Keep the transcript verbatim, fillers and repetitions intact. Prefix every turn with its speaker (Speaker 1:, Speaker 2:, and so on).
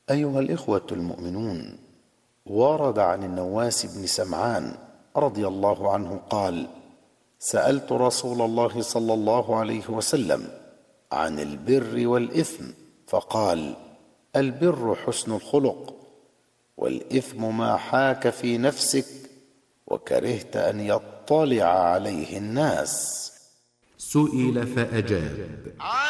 Speaker 1: أيها الإخوة المؤمنون، ورد عن النواس بن سمعان رضي الله عنه قال: سألت رسول الله صلى الله عليه وسلم عن البر والإثم، فقال: البر حسن الخلق، والإثم ما حاك في نفسك وكرهت أن يطلع عليه الناس.
Speaker 2: سئل فأجاب: